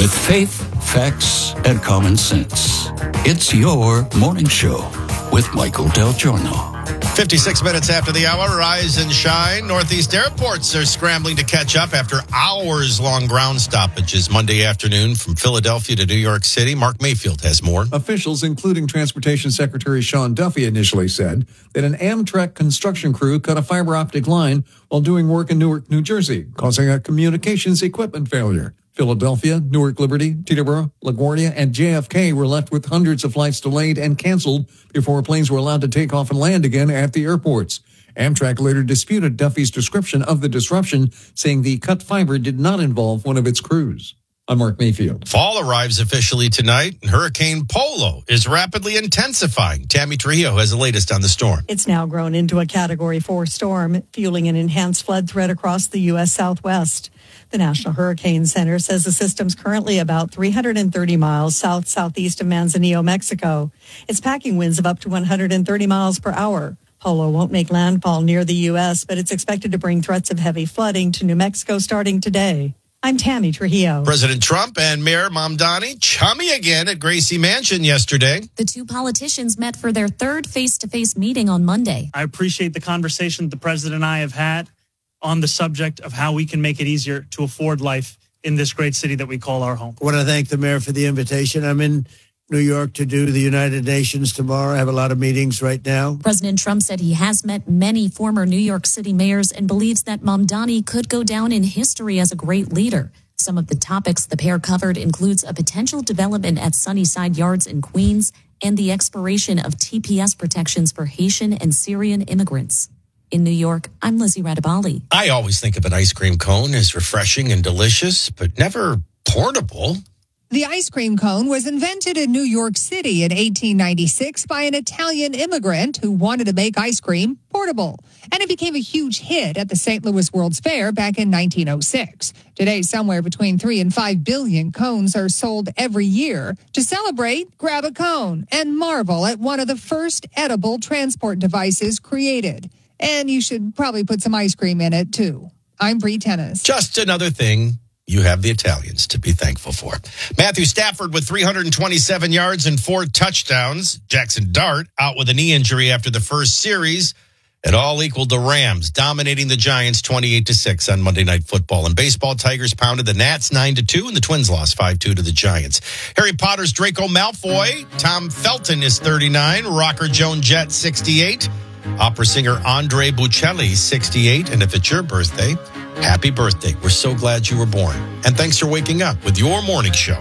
with faith, facts, and common sense. It's your morning show with Michael Del Giorno. 56 minutes after the hour, rise and shine. Northeast airports are scrambling to catch up after hours-long ground stoppages Monday afternoon from Philadelphia to New York City. Mark Mayfield has more. Officials, including Transportation Secretary Sean Duffy, initially said that an Amtrak construction crew cut a fiber optic line while doing work in Newark, New Jersey, causing a communications equipment failure. Philadelphia, Newark Liberty, Teterboro, LaGuardia, and JFK were left with hundreds of flights delayed and canceled before planes were allowed to take off and land again at the airports. Amtrak later disputed Duffy's description of the disruption, saying the cut fiber did not involve one of its crews. I'm Mark Mayfield. Fall arrives officially tonight, and Hurricane Polo is rapidly intensifying. Tammy Trujillo has the latest on the storm. It's now grown into a Category 4 storm, fueling an enhanced flood threat across the U.S. Southwest. The National Hurricane Center says the system's currently about 330 miles south-southeast of Manzanillo, Mexico. It's packing winds of up to 130 miles per hour. Polo won't make landfall near the U.S., but it's expected to bring threats of heavy flooding to New Mexico starting today. I'm Tammy Trujillo. President Trump and Mayor Mamdani chummy again at Gracie Mansion yesterday. The two politicians met for their third face-to-face meeting on Monday. I appreciate the conversation the president and I have had on the subject of how we can make it easier to afford life in this great city that we call our home. I want to thank the mayor for the invitation. I'm in New York to do the United Nations tomorrow. I have a lot of meetings right now. President Trump said he has met many former New York City mayors and believes that Mamdani could go down in history as a great leader. Some of the topics the pair covered includes a potential development at Sunnyside Yards in Queens and the expiration of TPS protections for Haitian and Syrian immigrants. In New York, I'm Lizzie Radabali. I always think of an ice cream cone as refreshing and delicious, but never portable. The ice cream cone was invented in New York City in 1896 by an Italian immigrant who wanted to make ice cream portable. And it became a huge hit at the St. Louis World's Fair back in 1906. Today, somewhere between 3 and 5 billion cones are sold every year. To celebrate, grab a cone and marvel at one of the first edible transport devices created. And you should probably put some ice cream in it, too. I'm Bree Tennis. Just another thing you have the Italians to be thankful for. Matthew Stafford with 327 yards and 4 touchdowns. Jackson Dart out with a knee injury after the first series. It all equaled the Rams, dominating the Giants 28-6 on Monday Night Football. In baseball, Tigers pounded the Nats 9-2, and the Twins lost 5-2 to the Giants. Harry Potter's Draco Malfoy. Tom Felton is 39. Rocker Joan Jett, 68. Opera singer Andre Bocelli, 68. And if it's your birthday, happy birthday. We're so glad you were born. And thanks for waking up with your morning show.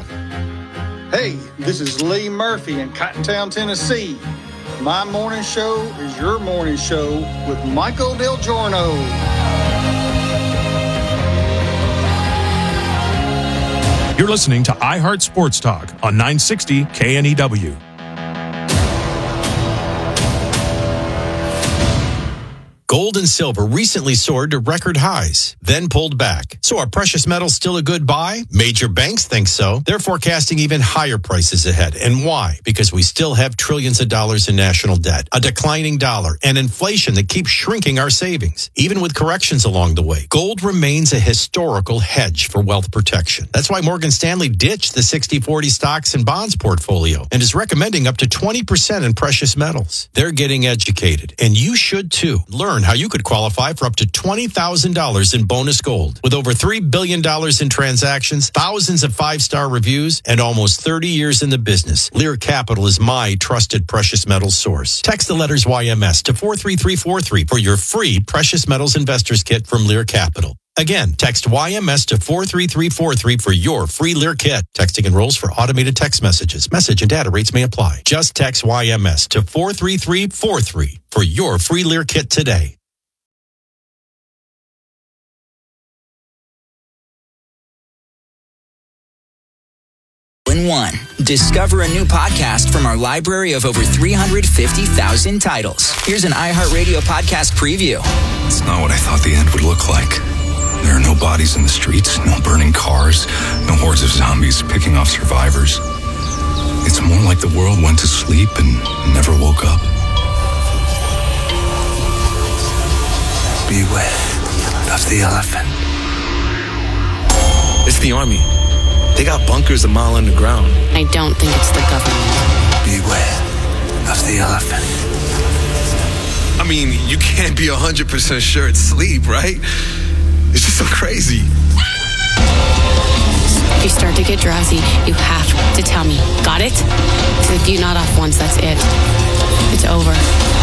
Hey, this is Lee Murphy in Cottontown, Tennessee. My morning show is your morning show with Michael Del Giorno. You're listening to iHeart Sports Talk on 960 KNEW. Gold and silver recently soared to record highs, then pulled back. So are precious metals still a good buy? Major banks think so. They're forecasting even higher prices ahead. And why? Because we still have trillions of dollars in national debt, a declining dollar, and inflation that keeps shrinking our savings. Even with corrections along the way, gold remains a historical hedge for wealth protection. That's why Morgan Stanley ditched the 60-40 stocks and bonds portfolio and is recommending up to 20% in precious metals. They're getting educated, and you should too. Learn how you could qualify for up to $20,000 in bonus gold. With over $3 billion in transactions, thousands of 5-star reviews, and almost 30 years in the business, Lear Capital is my trusted precious metals source. Text the letters YMS to 43343 for your free precious metals investors kit from Lear Capital. Again, text YMS to 43343 for your free Lear kit. Texting enrolls for automated text messages. Message and data rates may apply. Just text YMS to 43343 for your free Lear kit today. In one. Discover a new podcast from our library of over 350,000 titles. Here's an iHeartRadio podcast preview. It's not what I thought the end would look like. There are no bodies in the streets, no burning cars, no hordes of zombies picking off survivors. It's more like the world went to sleep and never woke up. Beware of the elephant. It's the Army. They got bunkers a mile underground. I don't think it's the government. Beware of the elephant. I mean, you can't be 100% sure it's sleep, right? It's just so crazy. If you start to get drowsy, you have to tell me. Got it? Because if you nod off once, that's it. It's over.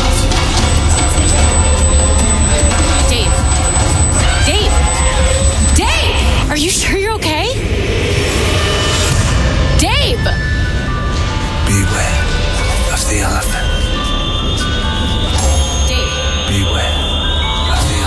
Dave! Dave! Dave! Are you sure you're okay? Dave! Beware of the elephant. Dave! Beware of the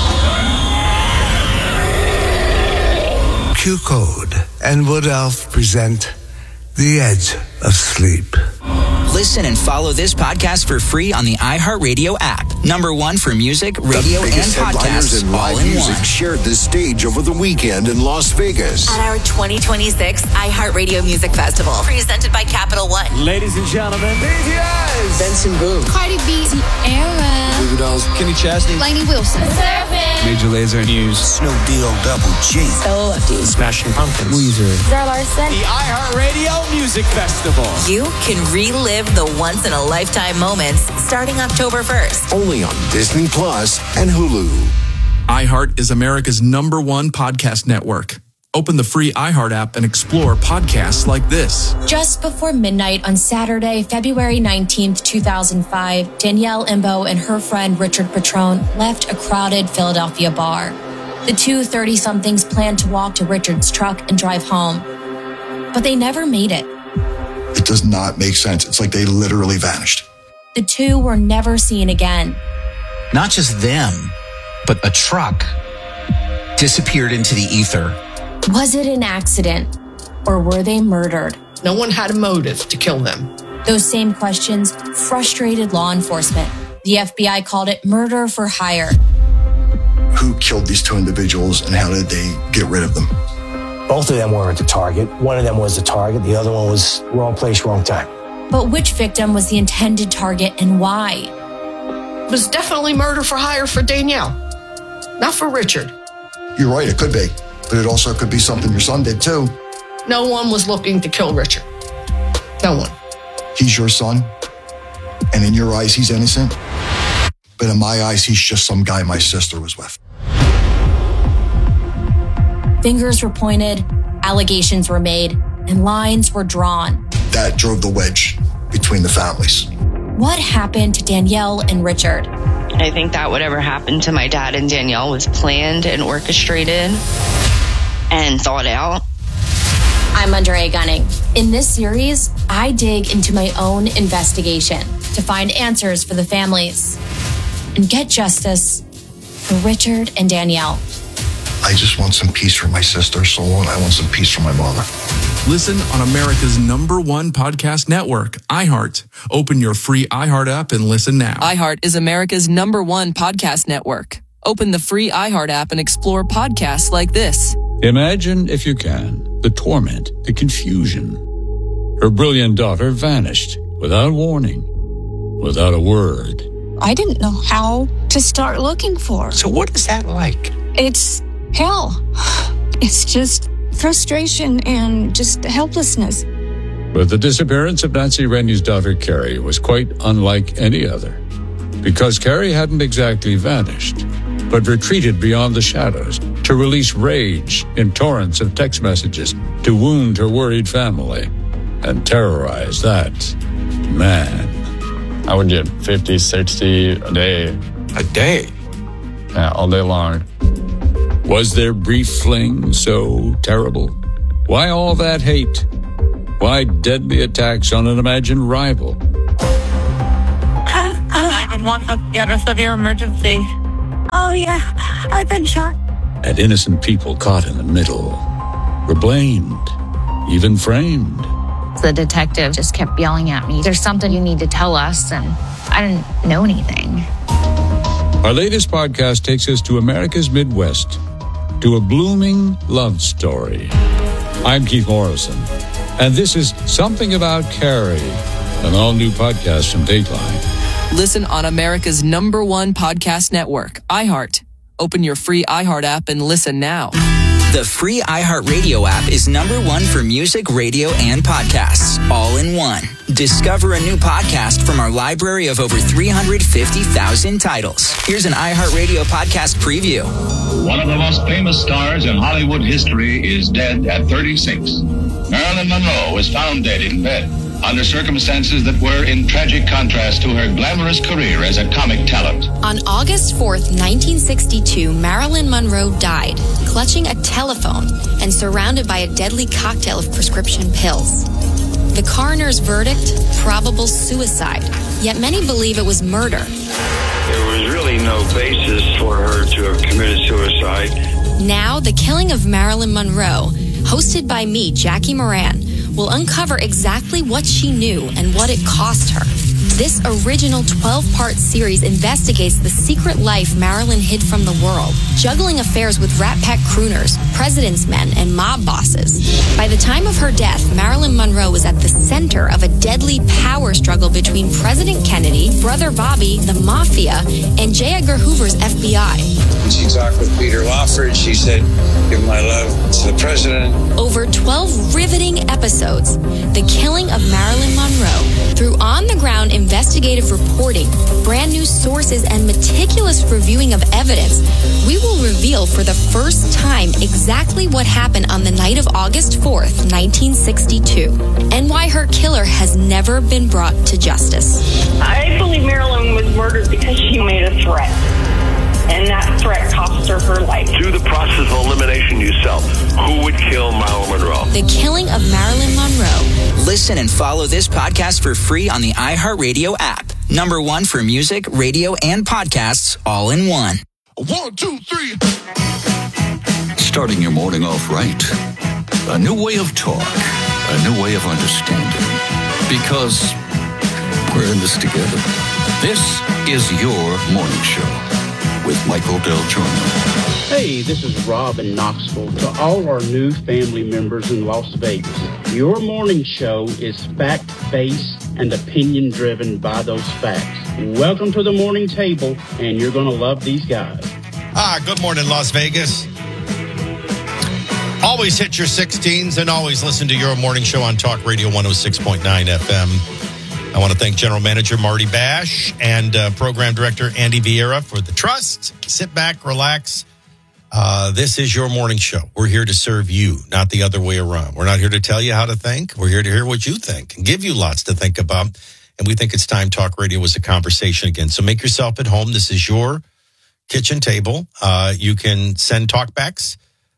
elephant. Q-Code and Wood Elf present The Edge of Sleep. Listen and follow this podcast for free on the iHeartRadio app. #1 for music, radio, and podcasts and all live in music one. shared the stage over the weekend in Las Vegas. At our 2026 iHeartRadio Music Festival, presented by Capital One. Ladies and gentlemen, BTS, Benson Boone, Cardi B, Era, Baby Dolls, Kenny Chesney, Lainey Wilson, Major Lazer, News, Snow Deal Double G, So Lefty, Smashing Pumpkins, Weezer, Zara Larson, the iHeartRadio Music Festival. You can relive the once-in-a-lifetime moments starting October 1st. Only on Disney Plus and Hulu. iHeart is America's #1 podcast network. Open the free iHeart app and explore podcasts like this. Just before midnight on Saturday, February 19th, 2005, Danielle Imbo and her friend Richard Petrone left a crowded Philadelphia bar. The two 30-somethings planned to walk to Richard's truck and drive home, but they never made it. It does not make sense. It's like they literally vanished. The two were never seen again. Not just them, but a truck disappeared into the ether. Was it an accident, or were they murdered? No one had a motive to kill them. Those same questions frustrated law enforcement. The FBI called it murder for hire. Who killed these two individuals and how did they get rid of them? Both of them weren't the target. One of them was the target. The other one was wrong place, wrong time. But which victim was the intended target and why? It was definitely murder for hire for Danielle, not for Richard. You're right, it could be. But it also could be something your son did too. No one was looking to kill Richard. No one. He's your son. And in your eyes, he's innocent. But in my eyes, he's just some guy my sister was with. Fingers were pointed, allegations were made, and lines were drawn. That drove the wedge between the families. What happened to Danielle and Richard? I think that whatever happened to my dad and Danielle was planned and orchestrated and thought out. I'm Andrea Gunning. In this series, I dig into my own investigation to find answers for the families and get justice for Richard and Danielle. I just want some peace for my sister's soul, and I want some peace for my mother. Listen on America's #1 podcast network, iHeart. Open your free iHeart app and listen now. iHeart is America's #1 podcast network. Open the free iHeart app and explore podcasts like this. Imagine, if you can, the torment, the confusion. Her brilliant daughter vanished without warning, without a word. I didn't know how to start looking for her. So what is that like? It's hell. It's just frustration and just helplessness. But the disappearance of Nancy Rennie's daughter, Carrie, was quite unlike any other. Because Carrie hadn't exactly vanished, but retreated beyond the shadows to release rage in torrents of text messages to wound her worried family and terrorize that man. I would get 50, 60 a day. A day? Yeah, all day long. Was their brief fling so terrible? Why all that hate? Why deadly attacks on an imagined rival? 911, got a severe emergency. Oh, yeah, I've been shot. And innocent people caught in the middle were blamed, even framed. The detective just kept yelling at me, "There's something you need to tell us," and I didn't know anything. Our latest podcast takes us to America's Midwest, to a blooming love story. I'm Keith Morrison, and this is Something About Carrie, an all-new podcast from Dateline. Listen on America's #1 podcast network, iHeart. Open your free iHeart app and listen now. The free iHeartRadio app is #1 for music, radio, and podcasts, all in one. Discover a new podcast from our library of over 350,000 titles. Here's an iHeartRadio podcast preview. One of the most famous stars in Hollywood history is dead at 36. Marilyn Monroe was found dead in bed under circumstances that were in tragic contrast to her glamorous career as a comic talent. On August 4th, 1962, Marilyn Monroe died, clutching a telephone and surrounded by a deadly cocktail of prescription pills. The coroner's verdict, probable suicide, yet many believe it was murder. There was really no basis for her to have committed suicide. Now, The Killing of Marilyn Monroe, hosted by me, Jackie Moran, will uncover exactly what she knew and what it cost her. This original 12-part series investigates the secret life Marilyn hid from the world, juggling affairs with Rat Pack crooners, president's men, and mob bosses. By the time of her death, Marilyn Monroe was at the center of a deadly power struggle between President Kennedy, Brother Bobby, the Mafia, and J. Edgar Hoover's FBI. When she talked with Peter Lawford, she said, "Give my love to the president." Over 12 riveting episodes, The Killing of Marilyn Monroe, through on-the-ground investigative reporting, brand new sources, and meticulous reviewing of evidence, we will reveal for the first time exactly what happened on the night of August 4th, 1962, and why her killer has never been brought to justice. I believe Marilyn was murdered because she made a threat. And that threat cost her her life. Do the process of elimination yourself. Who would kill Marilyn Monroe? The Killing of Marilyn Monroe. Listen and follow this podcast for free on the iHeartRadio app. #1 for music, radio, and podcasts, all in one. 1, 2, 3. Starting your morning off right. A new way of talk. A new way of understanding. Because we're in this together. This is your morning show with Michael Del Giorno. Hey, this is Rob in Knoxville. To all our new family members in Las Vegas, your morning show is fact-based and opinion-driven by those facts. Welcome to the morning table, and you're going to love these guys. Good morning, Las Vegas. Always hit your 16s and always listen to your morning show on Talk Radio 106.9 FM. I want to thank General Manager Marty Bash and Program Director Andy Vieira for the trust. Sit back, relax. This is your morning show. We're here to serve you, not the other way around. We're not here to tell you how to think. We're here to hear what you think and give you lots to think about. And we think it's time Talk Radio was a conversation again. So make yourself at home. This is your kitchen table. You can send talkbacks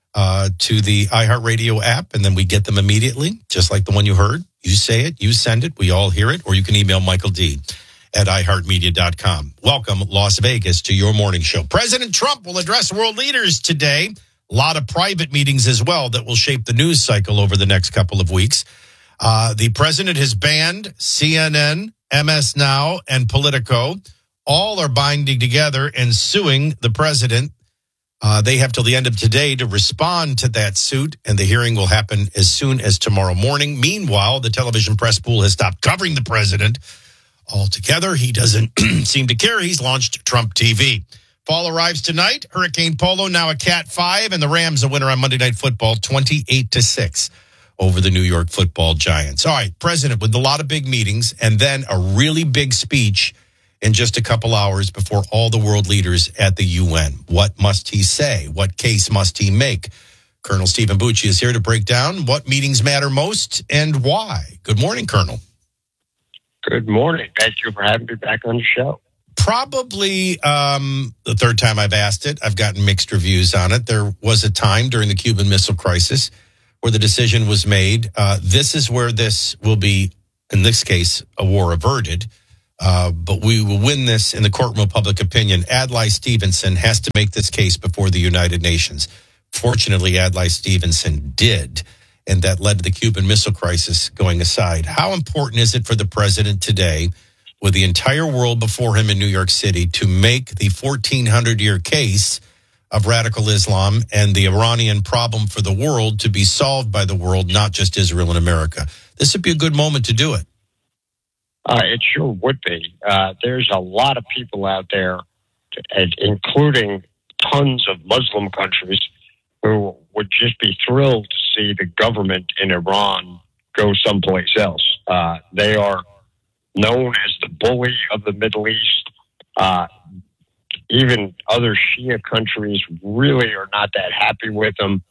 to the iHeartRadio app, and then we get them immediately, just like the one you heard. You say it, you send it, we all hear it, or you can email Michael D. at iHeartMedia.com. Welcome, Las Vegas, to your morning show. President Trump will address world leaders today. A lot of private meetings as well that will shape the news cycle over the next couple of weeks. The president has banned CNN, MS Now, and Politico. All are binding together and suing the president. They have till the end of today to respond to that suit, and the hearing will happen as soon as tomorrow morning. Meanwhile, the television press pool has stopped covering the president altogether. He doesn't seem to care. He's launched Trump TV. Fall arrives tonight. Hurricane Polo now a Cat 5, and the Rams a winner on Monday Night Football, 28-6 over the New York Football Giants. All right, president with a lot of big meetings, and then a really big speech in just a couple hours before all the world leaders at the UN. What must he say? What case must he make? Colonel Stephen Bucci is here to break down what meetings matter most and why. Good morning, Colonel. Good morning. Thank you for having me back on the show. Probably the third time I've asked it. I've gotten mixed reviews on it. There was a time during the Cuban Missile Crisis where the decision was made. This is where this will be, in this case, a war averted. But we will win this in the courtroom of public opinion. Adlai Stevenson has to make this case before the United Nations. Fortunately, Adlai Stevenson did, and that led to the Cuban Missile Crisis going aside. How important is it for the president today, with the entire world before him in New York City, to make the 1,400-year case of radical Islam and the Iranian problem for the world to be solved by the world, not just Israel and America? This would be a good moment to do it. It sure would be. There's a lot of people out there, including tons of Muslim countries, who would just be thrilled to see the government in Iran go someplace else. They are known as the bully of the Middle East. Even other Shia countries really are not that happy with them.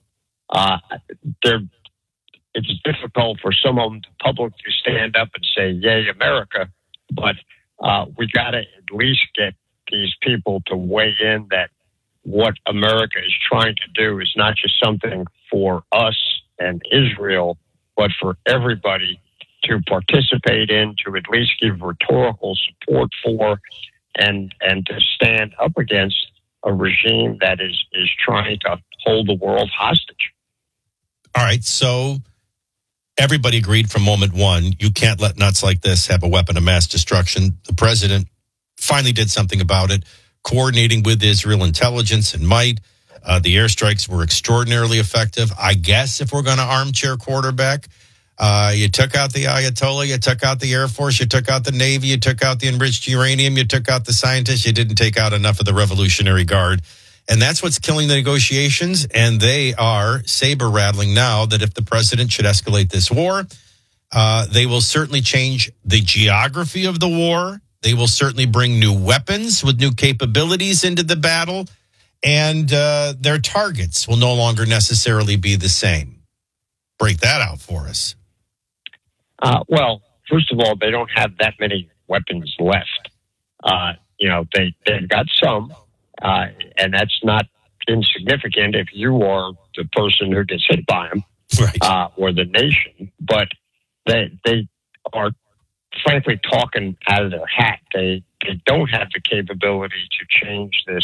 It's difficult for some of them to publicly stand up and say, "Yay, America!" But we got to at least get these people to weigh in that what America is trying to do is not just something for us and Israel, but for everybody to participate in, to at least give rhetorical support for, and to stand up against a regime that is trying to hold the world hostage. All right, so everybody agreed from moment one, you can't let nuts like this have a weapon of mass destruction. The president finally did something about it, coordinating with Israel intelligence and might. The airstrikes were extraordinarily effective. I guess if we're going to armchair quarterback, you took out the Ayatollah, you took out the Air Force, you took out the Navy, you took out the enriched uranium, you took out the scientists, you didn't take out enough of the Revolutionary Guard. And that's what's killing the negotiations. And they are saber-rattling now that if the president should escalate this war, they will certainly change the geography of the war. They will certainly bring new weapons with new capabilities into the battle. And their targets will no longer necessarily be the same. Break that out for us. Well, first of all, they don't have that many weapons left. They've got some. And that's not insignificant if you are the person who gets hit by them, right. Or the nation. But they are, frankly, talking out of their hat. They don't have the capability to change this,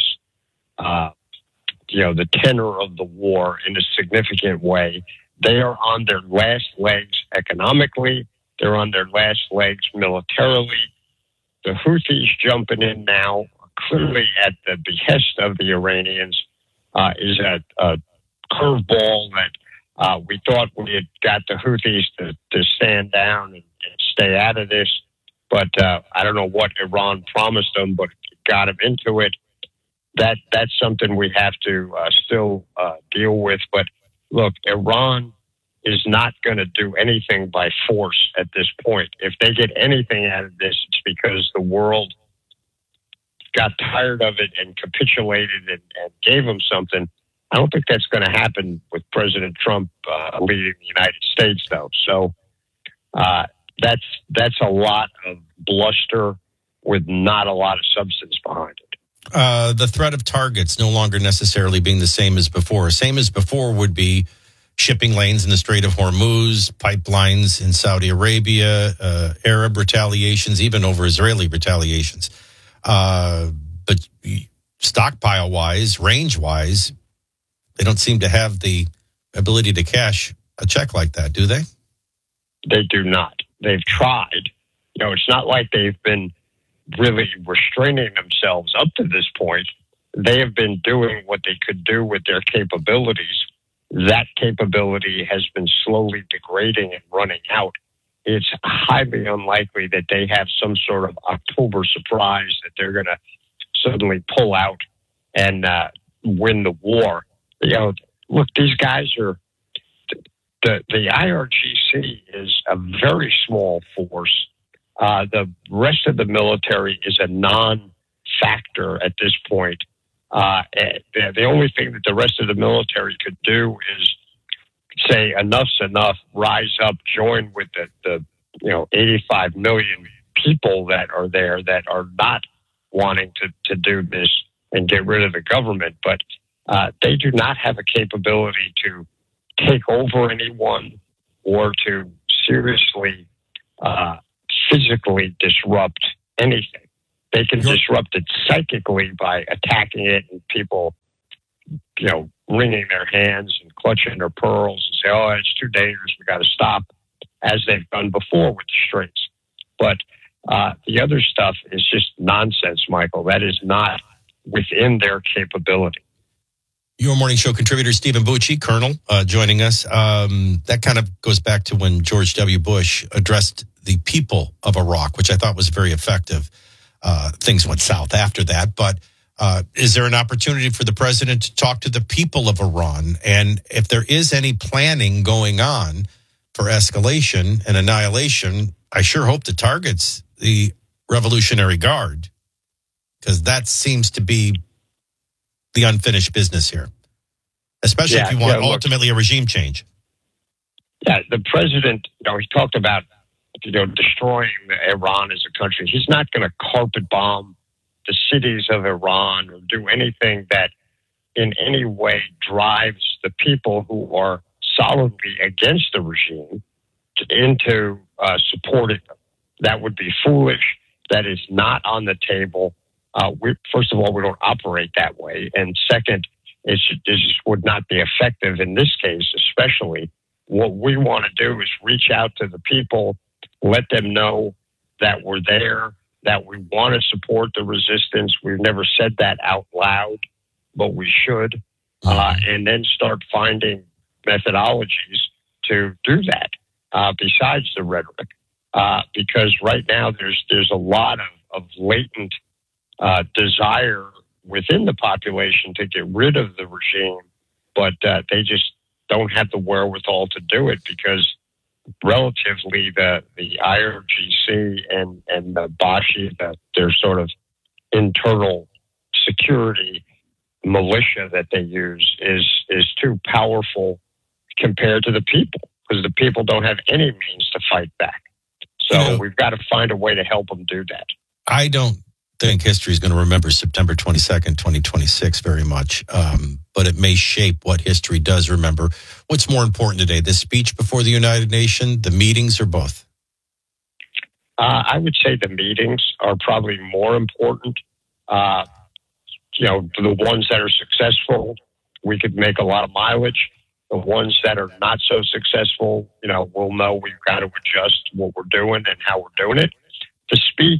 the tenor of the war in a significant way. They are on their last legs economically. They're on their last legs militarily. The Houthis jumping in now, clearly at the behest of the Iranians, is a curveball that we thought we had got the Houthis to stand down and stay out of this. But I don't know what Iran promised them, but got them into it. That's something we have to still deal with. But look, Iran is not going to do anything by force at this point. If they get anything out of this, it's because the world got tired of it and capitulated and gave them something. I don't think that's going to happen with President Trump leading the United States, though. So that's a lot of bluster with not a lot of substance behind it. The threat of targets no longer necessarily being the same as before. Same as before would be shipping lanes in the Strait of Hormuz, pipelines in Saudi Arabia, Arab retaliations, even over Israeli retaliations. But stockpile-wise, range-wise, they don't seem to have the ability to cash a check like that, do they? They do not. They've tried. It's not like they've been really restraining themselves up to this point. They have been doing what they could do with their capabilities. That capability has been slowly degrading and running out. It's highly unlikely that they have some sort of October surprise that they're going to suddenly pull out and win the war. Look, these guys are, the IRGC is a very small force. The rest of the military is a non-factor at this point. The only thing that the rest of the military could do is say enough's enough, rise up, join with the 85 million people that are there that are not wanting to do this and get rid of the government. But they do not have a capability to take over anyone or to seriously physically disrupt anything. They can disrupt it psychically by attacking it and people, wringing their hands and clutching their pearls and say, "Oh, it's too dangerous. We got to stop," as they've done before with the Straits. But the other stuff is just nonsense, Michael. That is not within their capability. Your morning show contributor, Stephen Bucci, Colonel, joining us. That kind of goes back to when George W. Bush addressed the people of Iraq, which I thought was very effective. Things went south after that, but Is there an opportunity for the president to talk to the people of Iran? And if there is any planning going on for escalation and annihilation, I sure hope it targets the Revolutionary Guard, because that seems to be the unfinished business here, especially if you want ultimately a regime change. Yeah, the president, he talked about, destroying Iran as a country. He's not going to carpet bomb the cities of Iran or do anything that in any way drives the people who are solidly against the regime into supporting them. That would be foolish. That is not on the table. First of all, we don't operate that way. And second, it just would not be effective in this case, especially. What we want to do is reach out to the people, let them know that we're there, that we want to support the resistance. We've never said that out loud, but we should. And then start finding methodologies to do that besides the rhetoric. Because right now there's a lot of latent desire within the population to get rid of the regime, but they just don't have the wherewithal to do it because relatively the IRGC and the Bashi, their sort of internal security militia that they use is too powerful compared to the people, because the people don't have any means to fight back. So we've got to find a way to help them do that. I don't think history is going to remember September 22nd, 2026 very much, but it may shape what history does remember. What's more important today, the speech before the United Nations, the meetings, or both? I would say the meetings are probably more important. The ones that are successful, we could make a lot of mileage. The ones that are not so successful, we'll know we've got to adjust what we're doing and how we're doing it. The speech,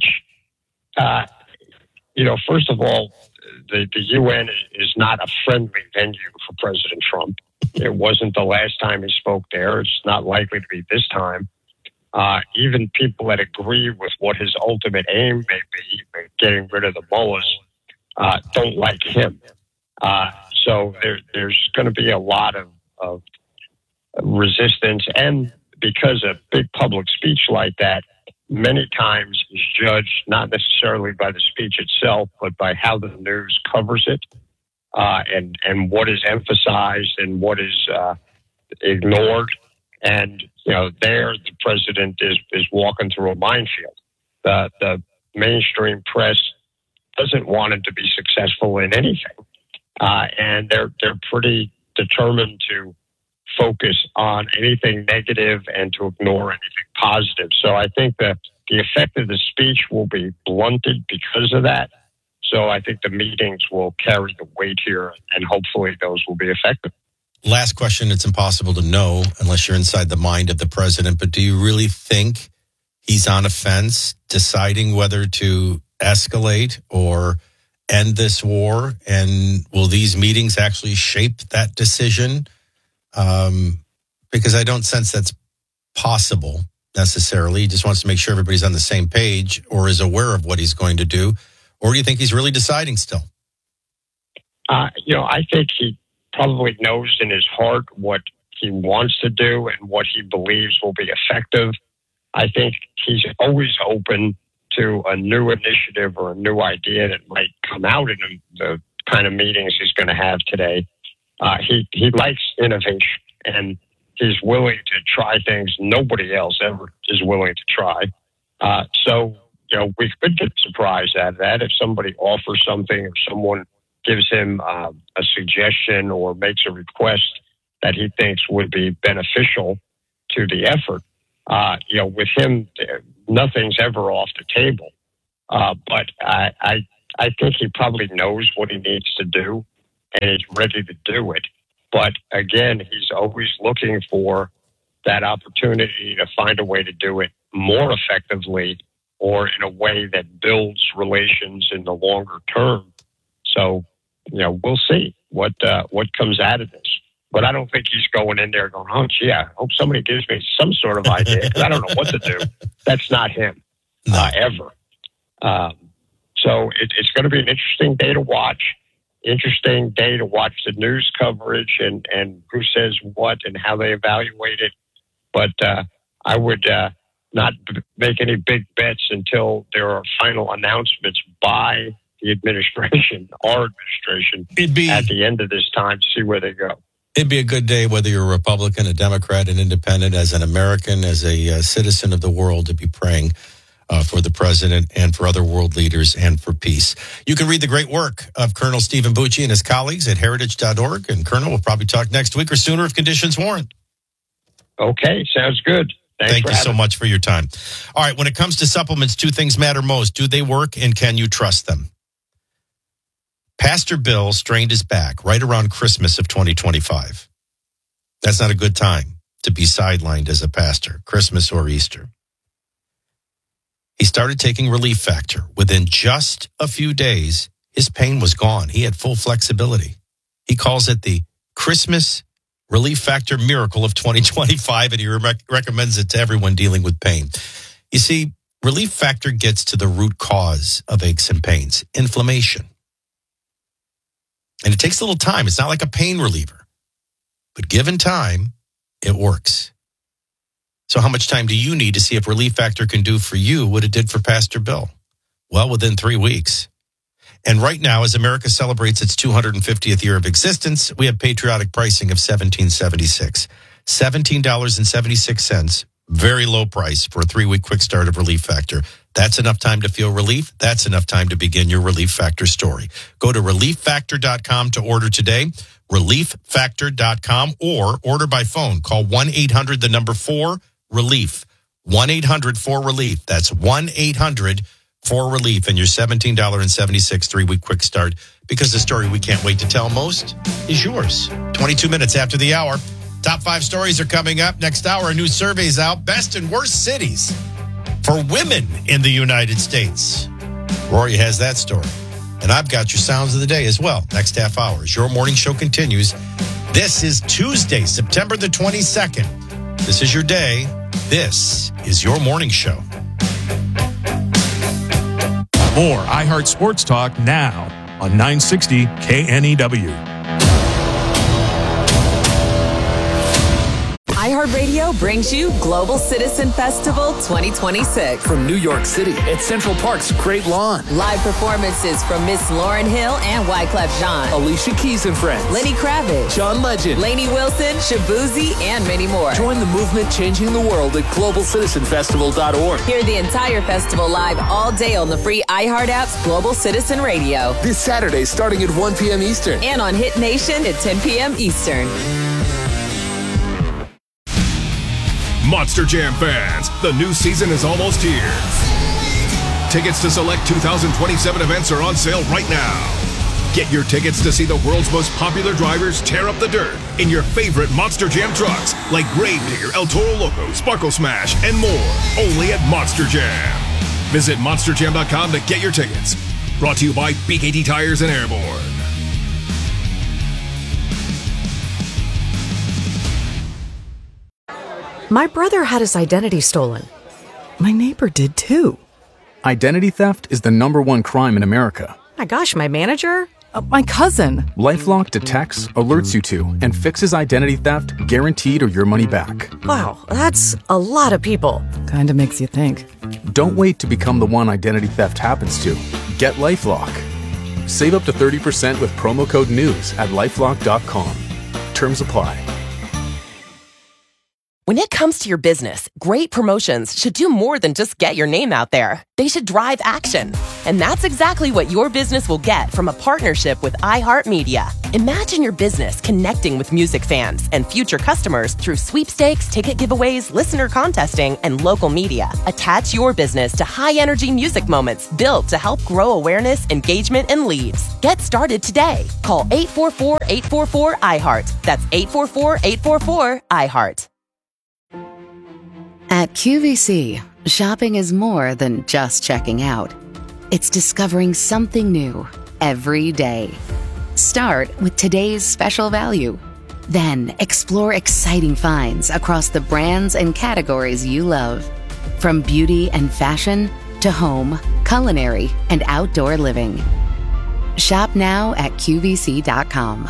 first of all, the UN is not a friendly venue for President Trump. It wasn't the last time he spoke there. It's not likely to be this time. Even people that agree with what his ultimate aim may be, getting rid of the mullahs, don't like him. So there's going to be a lot of resistance. And because a big public speech like that many times is judged not necessarily by the speech itself, but by how the news covers it, and what is emphasized and what is ignored. And, there the president is walking through a minefield. The mainstream press doesn't want him to be successful in anything. And they're pretty determined to focus on anything negative and to ignore anything positive. So I think that the effect of the speech will be blunted because of that. So I think the meetings will carry the weight here, and hopefully those will be effective. Last question. It's impossible to know unless you're inside the mind of the president, but do you really think he's on a fence deciding whether to escalate or end this war? And will these meetings actually shape that decision? Because I don't sense that's possible necessarily. He just wants to make sure everybody's on the same page or is aware of what he's going to do. Or do you think he's really deciding still? I think he probably knows in his heart what he wants to do and what he believes will be effective. I think he's always open to a new initiative or a new idea that might come out in the kind of meetings he's going to have today. He likes innovation, and he's willing to try things nobody else ever is willing to try. So we could get surprised at that if somebody offers something or someone gives him a suggestion or makes a request that he thinks would be beneficial to the effort. With him, nothing's ever off the table. But I think he probably knows what he needs to do and is ready to do it. But again, he's always looking for that opportunity to find a way to do it more effectively or in a way that builds relations in the longer term. So, we'll see what comes out of this. But I don't think he's going in there going, oh, gee, I hope somebody gives me some sort of idea because I don't know what to do. That's not him, ever. So it's going to be an interesting day to watch. Interesting day to watch the news coverage and who says what and how they evaluate it. But I would not make any big bets until there are final announcements by the administration, our administration, at the end of this time to see where they go. It'd be a good day, whether you're a Republican, a Democrat, an independent, as an American, as a citizen of the world, to be praying for the president and for other world leaders and for peace. You can read the great work of Colonel Stephen Bucci and his colleagues at heritage.org. And Colonel, we'll probably talk next week or sooner if conditions warrant. Okay, sounds good. Thank you so much for your time. All right, when it comes to supplements, two things matter most. Do they work, and can you trust them? Pastor Bill strained his back right around Christmas of 2025. That's not a good time to be sidelined as a pastor, Christmas or Easter. He started taking Relief Factor. Within just a few days, his pain was gone. He had full flexibility. He calls it the Christmas Relief Factor miracle of 2025, and he recommends it to everyone dealing with pain. You see, Relief Factor gets to the root cause of aches and pains, inflammation. And it takes a little time. It's not like a pain reliever. But given time, it works. So how much time do you need to see if Relief Factor can do for you what it did for Pastor Bill? Well, within 3 weeks. And right now, as America celebrates its 250th year of existence, we have patriotic pricing of $17.76. $17.76, very low price for a 3-week quick start of Relief Factor. That's enough time to feel relief. That's enough time to begin your Relief Factor story. Go to ReliefFactor.com to order today. ReliefFactor.com, or order by phone. Call 1-800-4-RELIEF. 1-800-4-RELIEF. That's 1-800-4-RELIEF. And your $17.76 3-week quick start, because the story we can't wait to tell most is yours. 22 minutes after the hour. Top 5 stories are coming up. Next hour, a new survey's out. Best and worst cities for women in the United States. Rory has that story. And I've got your sounds of the day as well. Next half hour, as your morning show continues. This is Tuesday, September the 22nd. This is your day. This is your morning show. More iHeart Sports Talk now on 960 KNEW. iHeartRadio brings you Global Citizen Festival 2026. From New York City at Central Park's Great Lawn. Live performances from Miss Lauryn Hill and Wyclef Jean. Alicia Keys and Friends. Lenny Kravitz. John Legend. Lainey Wilson, Shabuzi, and many more. Join the movement changing the world at globalcitizenfestival.org. Hear the entire festival live all day on the free iHeart app's Global Citizen Radio. This Saturday starting at 1 p.m. Eastern. And on Hit Nation at 10 p.m. Eastern. Monster Jam fans, the new season is almost here. Tickets to select 2027 events are on sale right now. Get your tickets to see the world's most popular drivers tear up the dirt in your favorite Monster Jam trucks like Gravedigger, El Toro Loco, Sparkle Smash, and more. Only at Monster Jam. Visit monsterjam.com to get your tickets. Brought to you by BKT Tires and Airborne. My brother had his identity stolen. My neighbor did too. Identity theft is the #1 crime in America. My gosh, my manager? My cousin. LifeLock detects, alerts you to, and fixes identity theft guaranteed or your money back. Wow, that's a lot of people. Kinda makes you think. Don't wait to become the one identity theft happens to. Get LifeLock. Save up to 30% with promo code NEWS at LifeLock.com. Terms apply. When it comes to your business, great promotions should do more than just get your name out there. They should drive action. And that's exactly what your business will get from a partnership with iHeartMedia. Imagine your business connecting with music fans and future customers through sweepstakes, ticket giveaways, listener contesting, and local media. Attach your business to high-energy music moments built to help grow awareness, engagement, and leads. Get started today. Call 844-844-iHeart. That's 844-844-iHeart. At QVC, shopping is more than just checking out. It's discovering something new every day. Start with today's special value. Then explore exciting finds across the brands and categories you love. From beauty and fashion to home, culinary, and outdoor living. Shop now at QVC.com.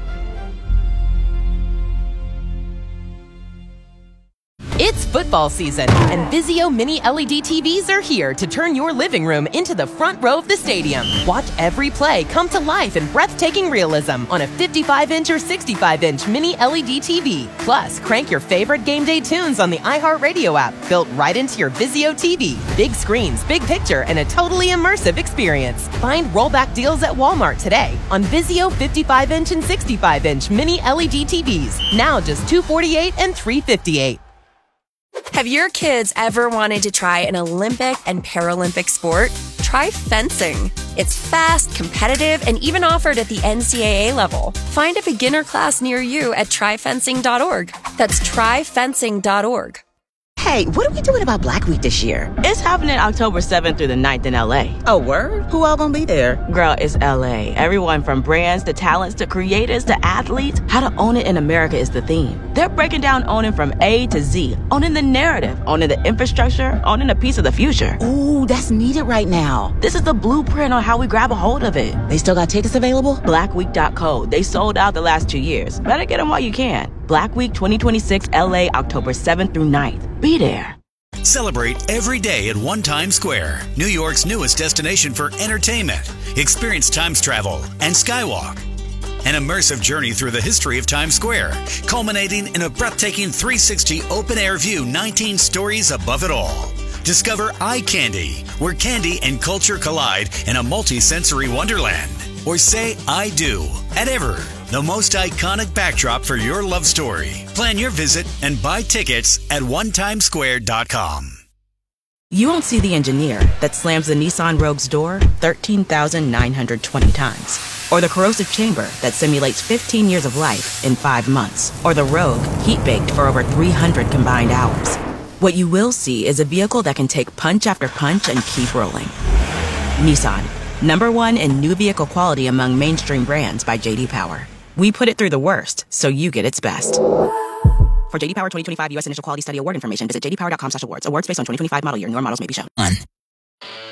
It's football season, and Vizio Mini LED TVs are here to turn your living room into the front row of the stadium. Watch every play come to life in breathtaking realism on a 55-inch or 65-inch Mini LED TV. Plus, crank your favorite game day tunes on the iHeartRadio app, built right into your Vizio TV. Big screens, big picture, and a totally immersive experience. Find rollback deals at Walmart today on Vizio 55-inch and 65-inch Mini LED TVs. Now just $248 and $358. Have your kids ever wanted to try an Olympic and Paralympic sport? Try fencing. It's fast, competitive, and even offered at the NCAA level. Find a beginner class near you at tryfencing.org. That's tryfencing.org. Hey, what are we doing about Black Week this year? It's happening October 7th through the 9th in LA. Oh, word? Who all gonna be there? Girl, it's LA. Everyone from brands to talents to creators to athletes. How to own it in America is the theme. They're breaking down owning from A to Z. Owning the narrative, owning the infrastructure, owning a piece of the future. Ooh, that's needed right now. This is the blueprint on how we grab a hold of it. They still got tickets available? Blackweek.co. They sold out the last 2 years. Better get them while you can. Black Week 2026 LA, October 7th through 9th. Be there. Celebrate every day at One Times Square, New York's newest destination for entertainment. Experience Times travel and Skywalk. An immersive journey through the history of Times Square, culminating in a breathtaking 360 open-air view 19 stories above it all. Discover Eye Candy, where candy and culture collide in a multi-sensory wonderland. Or say I do at Ever, the most iconic backdrop for your love story. Plan your visit and buy tickets at onetimesquare.com. You won't see the engineer that slams the Nissan Rogue's door 13,920 times. Or the corrosive chamber that simulates 15 years of life in 5 months. Or the Rogue heat-baked for over 300 combined hours. What you will see is a vehicle that can take punch after punch and keep rolling. Nissan, #1 in new vehicle quality among mainstream brands by J.D. Power. We put it through the worst, so you get its best. For J.D. Power 2025 U.S. Initial Quality Study Award information, visit jdpower.com/awards. Awards based on 2025 model year. Newer models may be shown.